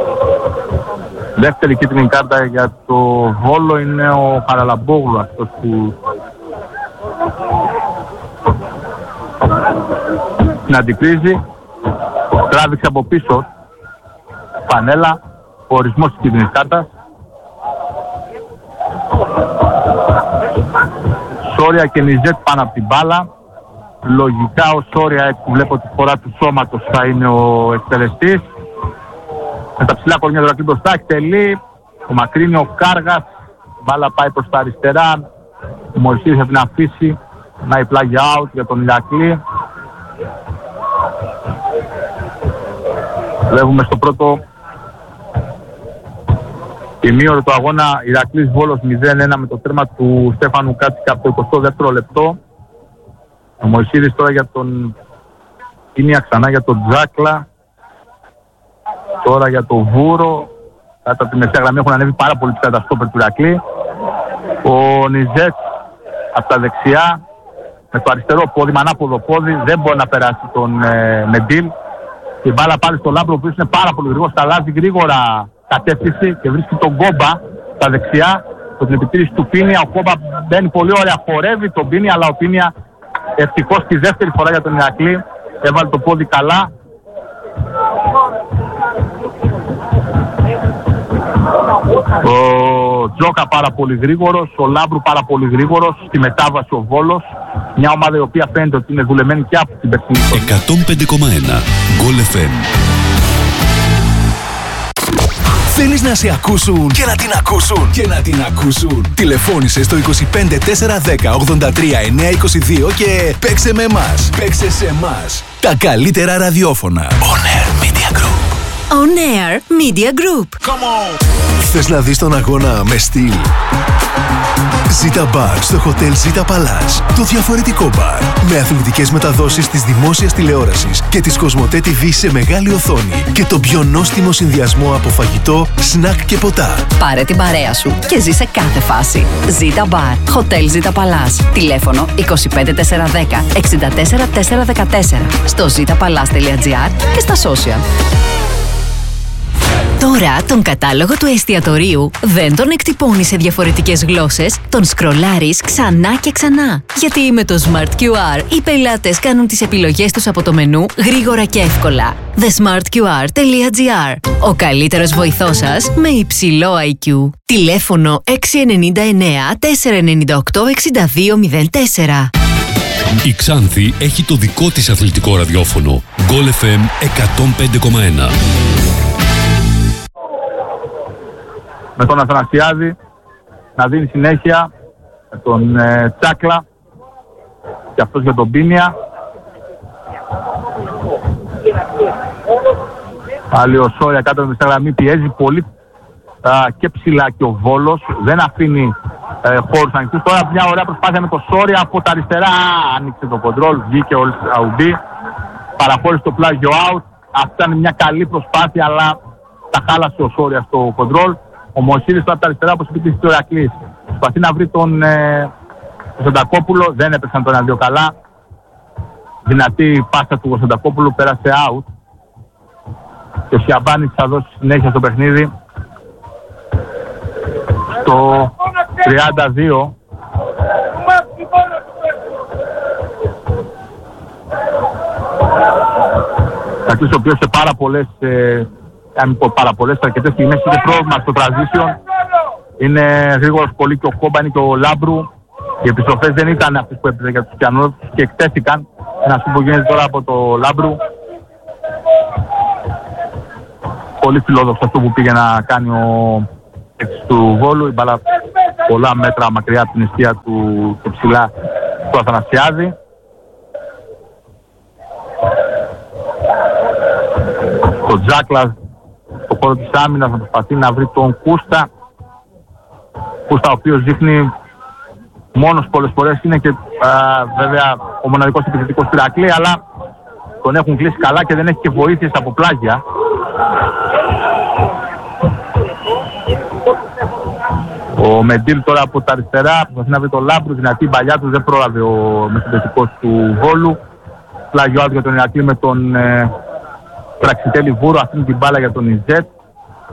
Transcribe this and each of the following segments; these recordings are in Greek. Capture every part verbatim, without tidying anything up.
Δεύτερη κίτρινη κάρτα για το Βόλο είναι ο Χαραλαμπόγλου, αυτός που την αντικρίζει. Τράβηξε από πίσω Πανέλα, ο ορισμός της κίτρινης κάρτας. Σόρια και Νιζέτ πάνω από την μπάλα. Λογικά ο Σόρια, έτσι που βλέπω τη φορά του σώματος, θα είναι ο εκτελεστής. Με τα ψηλά κορμιά του Ηρακλή μπροστά, εκτελεί. Ο μακρύνει ο Κάργας. Μπάλα πάει προς τα αριστερά. Ο Μωυσής θα την αφήσει. Να η πλάγι out για τον Ηρακλή. Βλέπουμε στο πρώτο ημίωρο του αγώνα Ηρακλής Βόλος μηδέν ένα με το τέρμα του Στέφανου Κάτσικα από το εικοστό δεύτερο λεπτό. Ο Μωυσίδης τώρα για τον Κίνια, ξανά για τον Τζάκλα. Τώρα για τον Βούρο. Κάτω από τη μεσαία γραμμή έχουν ανέβει πάρα πολύ ψηλά τα στόπερ του Ηρακλή. Ο Νιζέτ από τα δεξιά με το αριστερό πόδι, με ανάποδο πόδι, δεν μπορεί να περάσει τον ε, Μεντίλ. Και μπάλα πάλι στο Λάμπρο, ο οποίος είναι πάρα πολύ γρήγορος, θα αλλάζει γρήγορα κατεύθυνση και βρίσκει τον Κόμπα στα δεξιά. Με την επιτήρηση του Πίνια, ο Κόμπα μπαίνει πολύ ωραία, χορεύει τον Πίνια, αλλά ο Πίνια ευτυχώς τη δεύτερη φορά για τον Ηρακλή έβαλε το πόδι καλά. Ο Τζόκα πάρα πολύ γρήγορος, ο Λάμπρου πάρα πολύ γρήγορος, στη μετάβαση ο Βόλος. Μια ομάδα η οποία φαίνεται ότι είναι δουλεμένη και από την περσινή χρονιά. εκατόν πέντε κόμμα ένα Goal εφ εμ. Θέλεις να σε ακούσουν και να την ακούσουν και να την ακούσουν. Τηλεφώνησε στο είκοσι πέντε τετρακόσια δέκα ογδόντα τρία εννιακόσια είκοσι δύο και παίξε με εμάς. Παίξε σε εμάς. Τα καλύτερα ραδιόφωνα. On Air Media Group. On Air Media Group. Come on. Θες να δεις τον αγώνα με στυλ? Ζήτα Μπαρ στο Hotel Ζήτα Παλάς. Το διαφορετικό μπαρ. Με αθλητικές μεταδόσεις της δημόσιας τηλεόρασης και της Κοσμοτέ τι βι σε μεγάλη οθόνη. Και το πιο νόστιμο συνδυασμό από φαγητό, σνακ και ποτά. Πάρε την παρέα σου και ζήσε κάθε φάση. Ζήτα Μπαρ. Hotel Ζήτα Παλάς. Τηλέφωνο είκοσι πέντε τετρακόσια δέκα εξήντα τέσσερα τετρακόσια δεκατέσσερα. Στο ζήτα παλάς τελεία τζι άρ και στα social. Τώρα τον κατάλογο του εστιατορίου δεν τον εκτυπώνεις σε διαφορετικές γλώσσες, τον σκρολάρεις ξανά και ξανά. Γιατί με το Smart κιου αρ οι πελάτες κάνουν τις επιλογές τους από το μενού γρήγορα και εύκολα. the smart q r τελεία τζι άρ. Ο καλύτερος βοηθός σας με υψηλό άι κιου. Τηλέφωνο έξι εννιά εννιά τέσσερα εννιά οκτώ εξήντα δύο μηδέν τέσσερα. Η Ξάνθη έχει το δικό της αθλητικό ραδιόφωνο. Goal εφ εμ εκατόν πέντε κόμμα ένα. Με τον Αθανασιάδη να δίνει συνέχεια, με τον ε, Τσάκλα και αυτός για τον Πίνια. Πάλι ο Σόρια κάτω με τη γραμμή πιέζει πολύ α, και ψηλά και ο Βόλος δεν αφήνει ε, χώρους ανοιχτούς. Τώρα μια ωραία προσπάθεια με το Σόρια από τα αριστερά, άνοιξε το κοντρόλ, βγήκε ο Αουντή, παραχώρησε το πλάγιο out. Αυτή ήταν μια καλή προσπάθεια, αλλά τα χάλασε ο Σόρια στο κοντρόλ. Ο Μωσίδης τώρα από τα αριστερά, όπως είπε και ο Ηρακλής, προσπαθεί να βρει τον ε, Κωνσταντακόπουλο, δεν έπαιξαν τον ένα-δύο καλά. Δυνατή πάσα του Κωνσταντακόπουλου, πέρασε out. Και ο Σιαμπάνης θα δώσει συνέχεια στο παιχνίδι. Στο τριάντα δύο. Κακής ο οποίος σε πάρα πολλές, ε, αν πω πάρα πολλές, αρκετές στιγμές είχε πρόβλημα στο transition. Είναι γρήγορος πολύ και ο Κόμπα είναι και ο Λάμπρου. Οι επιστροφές δεν ήταν αυτές που έπαιζε για τους Πιανούς και εκτέθηκαν. Ένα που γίνεται τώρα από το Λάμπρου. Πολύ φιλόδοξο αυτό που πήγε να κάνει ο έξι του Βόλου. Η μπάλα πολλά μέτρα μακριά από την αιστεία του και ψηλά του Αθανασιάδη. Το Τζάκλα στο χώρο της άμυνας να προσπαθεί να βρει τον Κούστα. Κούστα ο οποίος δείχνει μόνος πολλές φορές, είναι και α, βέβαια ο μοναδικός επιθετικός του Ηρακλή, αλλά τον έχουν κλείσει καλά και δεν έχει και βοήθειες από πλάγια. Ο Μεντίλ τώρα από τα αριστερά προσπαθεί να βρει τον Λάμπρου, δυνατή παλιά του, δεν πρόλαβε ο μεσοπαιδευτικός του Βόλου. Πλάγιο άδειο για τον Ηρακλή με τον ε, Πραξιτέλη Βούρο, αυτή την μπάλα για τον Ιζέτ.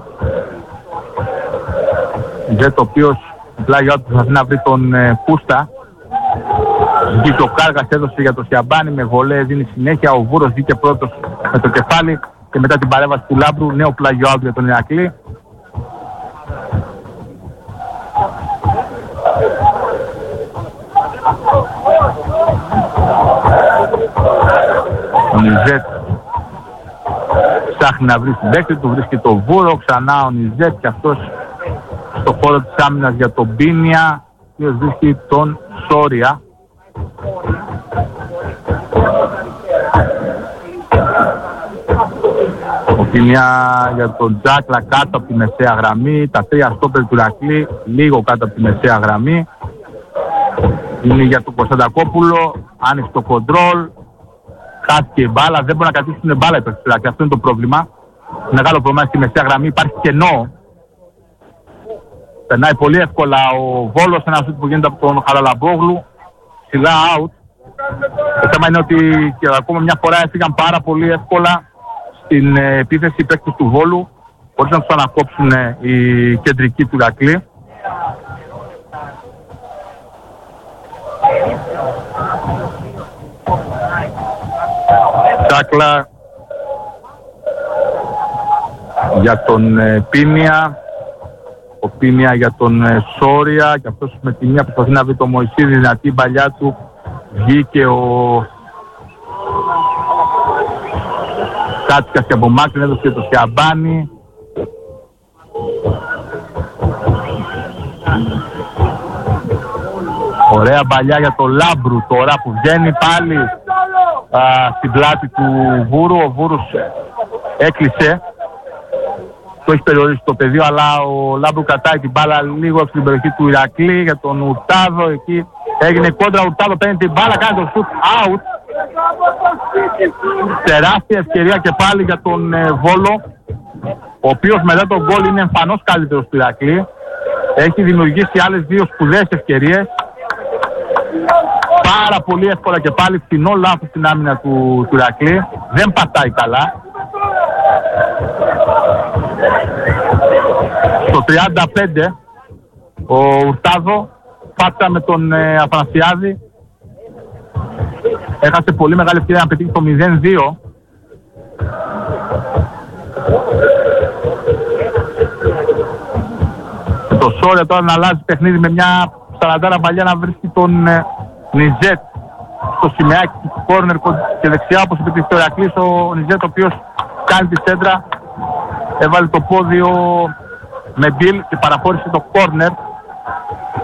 Νιζέτ ο οποίος πλάγιο του προσπαθεί να βρει τον ε, Κούστα. Βγήκε ο Κάργας, έδωσε για το Σιαμπάνι με βολέ, δίνει συνέχεια. Ο Βούρος βγήκε πρώτος με το κεφάλι και μετά την παρέμβαση του Λάμπρου, νέο πλάγιο out για τον Ηρακλή. Ο Νιζέτ ψάχνει να βρει την παίκτη του, βρίσκει το Βούρο, ξανά ο Νιζέτ και αυτός στο χώρο της άμυνας για τον Μπίνια, ο οποίος βρίσκει τον Σόρια. Ο Μπίνια για τον Τζάκλα κάτω από τη μεσαία γραμμή, τα τρία στόπερ του Ηρακλή λίγο κάτω από τη μεσαία γραμμή. Είναι για τον Κωνσταντακόπουλο, άνοιξε το κοντρόλ, χάθηκε η μπάλα, δεν μπορεί να κρατήσουν μπάλα υπέρ του Ηρακλή, αυτό είναι το πρόβλημα. Μεγάλο πρόβλημα στη μεσαία γραμμή, υπάρχει κενό. Περνάει πολύ εύκολα ο Βόλος, ένα σούτ που γίνεται από τον Χαραλαμπόγλου, ψηλά out. Το θέμα είναι ότι και ακόμα μια φορά έφυγαν πάρα πολύ εύκολα στην ε, επίθεση οι παίκτες του Βόλου, χωρίς να τους ανακόψουν ε, οι κεντρικοί του Ηρακλή. Τάκλα για τον ε, Πίνια, ο Πίνια για τον ε, Σόρια και αυτός με τη μία προσπαθεί να βρει το Μωυσίδη, δυνατή παλιά του βγήκε ο Κάτσικας και από μάκρυν έδωσε και το Σιαμπάνι. Ωραία παλιά για το Λάμπρου τώρα που βγαίνει πάλι α, στην πλάτη του Βούρου. Ο Βούρος έκλεισε, το έχει περιορίσει το πεδίο, αλλά ο Λάμπρου κρατάει την μπάλα λίγο στην περιοχή του Ηρακλή για τον Ουρτάδο. Εκεί έγινε κόντρα, ο Ουρτάδο παίρνει την μπάλα, κάνει το shoot out. Τεράστια ευκαιρία και πάλι για τον ε, Βόλο, ο οποίος μετά τον γκολ είναι εμφανώς καλύτερος του Ηρακλή. Έχει δημιουργήσει άλλες δύο σπουδαίες ευκαιρίες. Πάρα πολύ εύκολα και πάλι φθηνό λάθος στην άμυνα του, του Ηρακλή. Δεν πατάει καλά. Στο τριάντα πέντε ο Ουρτάδο φάτσα με τον ε, Αφανασιάδη. Έχασε πολύ μεγάλη ευκαιρία να πετύχει το μηδέν δύο. Το Σόρια τώρα να αλλάζει παιχνίδι με μια σαραντάρα παλιά να βρίσκει τον ε, Νιζέτ στο σημαίακι του κόρνερ και δεξιά όπως είπε το Ηρακλής. Ο Νιζέτ ο οποίος κάνει τη σέντρα, έβαλε το πόδιο με μπιλ και παραχώρησε το κόρνερ.